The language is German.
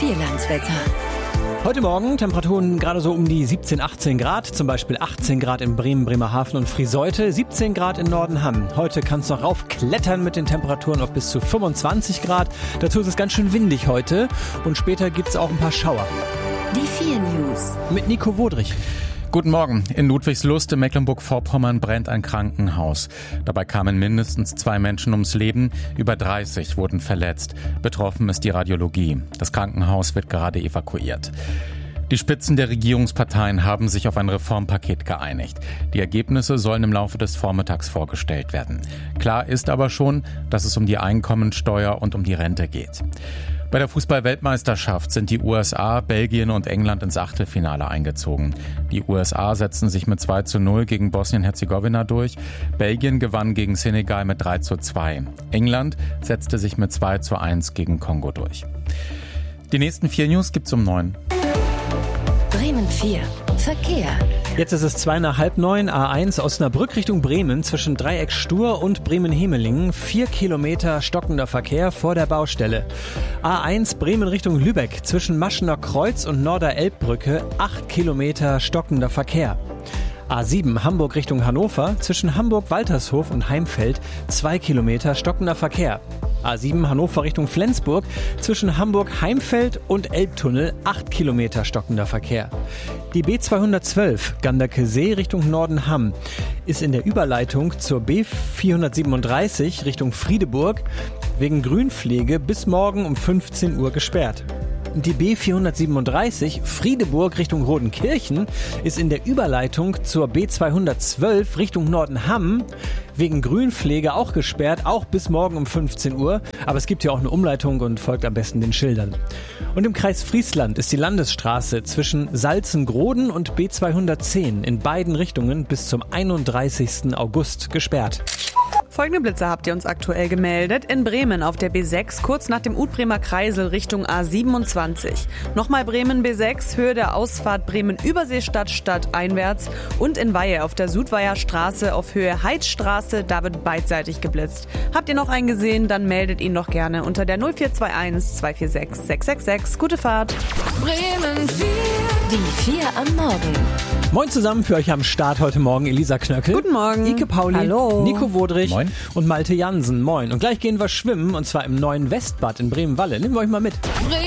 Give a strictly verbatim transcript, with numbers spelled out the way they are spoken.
Vierlandswetter. Heute Morgen Temperaturen gerade so um die siebzehn, achtzehn Grad, zum Beispiel achtzehn Grad in Bremen, Bremerhaven und Friseute, siebzehn Grad in Nordenham. Heute kann es noch raufklettern mit den Temperaturen auf bis zu fünfundzwanzig Grad. Dazu ist es ganz schön windig heute und später gibt es auch ein paar Schauer. Die vier News. Mit Nico Wodrich. Guten Morgen. In Ludwigslust in Mecklenburg-Vorpommern brennt ein Krankenhaus. Dabei kamen mindestens zwei Menschen ums Leben, über dreißig wurden verletzt. Betroffen ist die Radiologie. Das Krankenhaus wird gerade evakuiert. Die Spitzen der Regierungsparteien haben sich auf ein Reformpaket geeinigt. Die Ergebnisse sollen im Laufe des Vormittags vorgestellt werden. Klar ist aber schon, dass es um die Einkommensteuer und um die Rente geht. Bei der Fußball-Weltmeisterschaft sind die U S A, Belgien und England ins Achtelfinale eingezogen. Die U S A setzten sich mit zwei zu null gegen Bosnien-Herzegowina durch. Belgien gewann gegen Senegal mit drei zu zwei. England setzte sich mit zwei zu eins gegen Kongo durch. Die nächsten vier News gibt's um neun. Bremen vier. Verkehr. Jetzt ist es zwei nach halb neun, A eins Osnabrück Richtung Bremen zwischen Dreieck Stur und Bremen-Hemelingen. Vier Kilometer stockender Verkehr vor der Baustelle. A eins Bremen Richtung Lübeck zwischen Maschener Kreuz und Norder-Elbbrücke. Acht Kilometer stockender Verkehr. A sieben Hamburg Richtung Hannover zwischen Hamburg-Waltershof und Heimfeld. Zwei Kilometer stockender Verkehr. A sieben Hannover Richtung Flensburg zwischen Hamburg-Heimfeld und Elbtunnel, acht Kilometer stockender Verkehr. Die B zweihundertzwölf Ganderkesee Richtung Nordenham ist in der Überleitung zur B vierhundertsiebenunddreißig Richtung Friedeburg wegen Grünpflege bis morgen um fünfzehn Uhr gesperrt. Die B vierhundertsiebenunddreißig Friedeburg Richtung Rodenkirchen ist in der Überleitung zur B zweihundertzwölf Richtung Nordenham wegen Grünpflege auch gesperrt, auch bis morgen um fünfzehn Uhr. Aber es gibt ja auch eine Umleitung und folgt am besten den Schildern. Und im Kreis Friesland ist die Landesstraße zwischen Salzengroden und B zweihundertzehn in beiden Richtungen bis zum einunddreißigsten August gesperrt. Folgende Blitzer habt ihr uns aktuell gemeldet. In Bremen auf der B sechs, kurz nach dem Utbremer Kreisel Richtung A siebenundzwanzig. Nochmal Bremen B sechs, Höhe der Ausfahrt Bremen-Überseestadt Stadt einwärts. Und in Weihe auf der Sudweier Straße auf Höhe Heidstraße, da wird beidseitig geblitzt. Habt ihr noch einen gesehen, dann meldet ihn doch gerne unter der null vier zwei eins zwei vier sechs sechs sechs sechs. Gute Fahrt. Bremen vier. Die vier am Morgen. Moin zusammen, für euch am Start heute Morgen Elisa Knöckel. Guten Morgen. Ike Pauli. Hallo. Nico Wodrich. Moin. Und Malte Jansen. Moin. Und gleich gehen wir schwimmen, und zwar im neuen Westbad in Bremen-Walle. Nehmen wir euch mal mit.